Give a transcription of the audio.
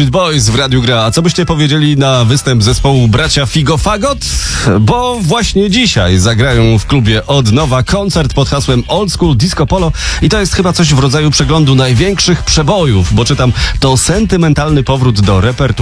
Backstreet Boys w Radiu Gra. A co byście powiedzieli na występ zespołu bracia Figo Fagot? Bo właśnie dzisiaj zagrają w klubie od nowa koncert pod hasłem Old School Disco Polo i to jest chyba coś w rodzaju przeglądu największych przebojów, bo czytam, to sentymentalny powrót do repertuaru